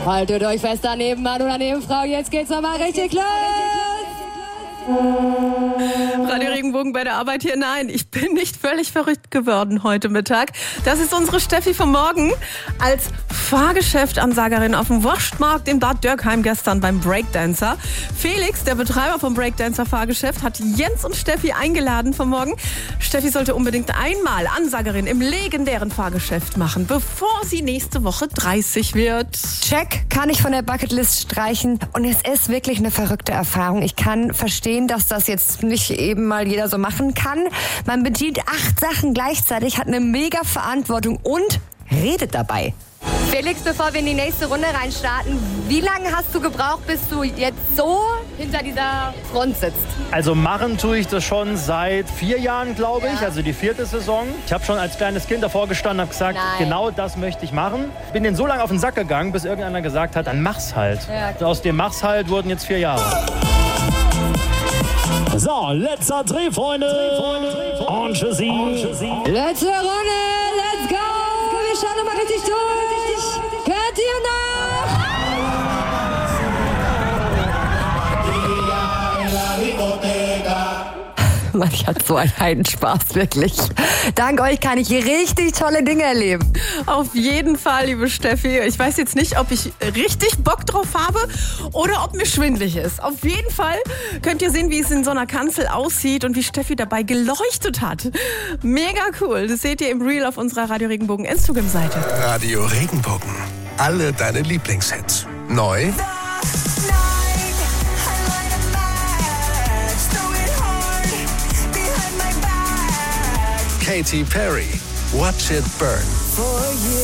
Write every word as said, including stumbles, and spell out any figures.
Haltet euch fest daneben, Mann oder Nebenfrau, jetzt geht's nochmal richtig los. Radio Regenbogen bei der Arbeit hier. Nein, ich bin nicht völlig verrückt geworden heute Mittag. Das ist unsere Steffi vom Morgen als Fahrgeschäftansagerin auf dem Wurstmarkt in Bad Dürkheim gestern beim Breakdancer. Felix, der Betreiber vom Breakdancer Fahrgeschäft, hat Jens und Steffi eingeladen vom Morgen. Steffi sollte unbedingt einmal Ansagerin im legendären Fahrgeschäft machen, bevor sie nächste Woche dreißig wird. Check, kann ich von der Bucketlist streichen. Und es ist wirklich eine verrückte Erfahrung. Ich kann verstehen, dass das jetzt nicht eben mal jeder so machen kann. Man bedient acht Sachen gleichzeitig, hat eine mega Verantwortung und redet dabei. Felix, bevor wir in die nächste Runde reinstarten, wie lange hast du gebraucht, bis du jetzt so hinter dieser Front sitzt? Also machen tue ich das schon seit vier Jahren, glaube ich, Ja. also die vierte Saison. Ich habe schon als kleines Kind davor gestanden und habe gesagt, Nein. genau das möchte ich machen. Bin denen so lange auf den Sack gegangen, bis irgendeiner gesagt hat, dann mach's halt. Ja. Aus dem mach's halt wurden jetzt vier Jahre. So, letzter Dreh, Freunde. Und tschüssi. Letzte Runde, let's go! Wir schauen nochmal richtig durch. Hört ihr noch? Mann, ich hatte so einen Heidenspaß, wirklich. Dank euch kann ich hier richtig tolle Dinge erleben. Auf jeden Fall, liebe Steffi. Ich weiß jetzt nicht, ob ich richtig Bock drauf habe oder ob mir schwindelig ist. Auf jeden Fall könnt ihr sehen, wie es in so einer Kanzel aussieht und wie Steffi dabei geleuchtet hat. Mega cool. Das seht ihr im Reel auf unserer Radio Regenbogen Instagram-Seite. Radio Regenbogen. Alle deine Lieblingshits. Neu Katy Perry. Watch It Burn.